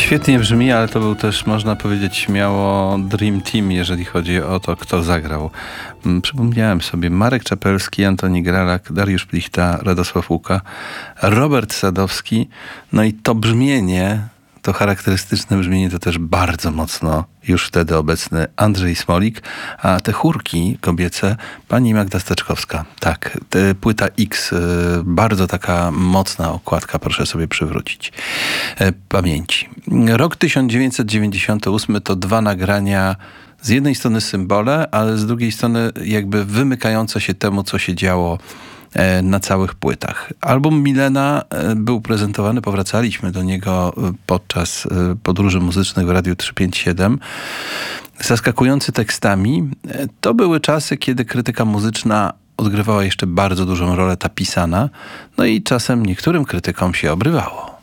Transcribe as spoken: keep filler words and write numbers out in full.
Świetnie brzmi, ale to był też, można powiedzieć, śmiało Dream Team, jeżeli chodzi o to, kto zagrał. Przypomniałem sobie Marek Czapelski, Antoni Gralak, Dariusz Plichta, Radosław Łuka, Robert Sadowski. No i to brzmienie, to charakterystyczne brzmienie to też bardzo mocno już wtedy obecny Andrzej Smolik, a te chórki kobiece pani Magda Steczkowska. Tak, te płyta X, bardzo taka mocna okładka, proszę sobie przywrócić pamięci. Rok tysiąc dziewięćset dziewięćdziesiąty ósmy to dwa nagrania, z jednej strony symbole, ale z drugiej strony jakby wymykające się temu, co się działo na całych płytach. Album Milena był prezentowany, powracaliśmy do niego podczas podróży muzycznych w Radiu trzysta pięćdziesiąt siedem. Zaskakujący tekstami. To były czasy, kiedy krytyka muzyczna odgrywała jeszcze bardzo dużą rolę, ta pisana. No i czasem niektórym krytykom się obrywało.